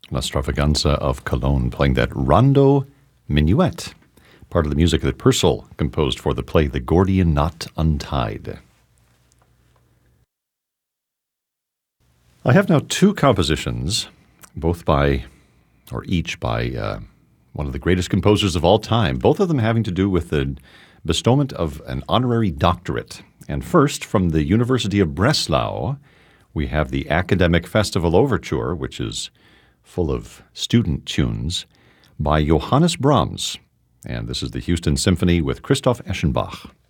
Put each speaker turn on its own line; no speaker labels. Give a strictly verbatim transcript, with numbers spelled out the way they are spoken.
La Stravaganza of Cologne, playing that Rondo Minuet, part of the music that Purcell composed for the play The Gordian Knot Untied. I have now two compositions, both by, or each by, uh, one of the greatest composers of all time, both of them having to do with the bestowment of an honorary doctorate. And first, from the University of Breslau, we have the Academic Festival Overture, which is full of student tunes, by Johannes Brahms. And this is the Houston Symphony with Christoph Eschenbach.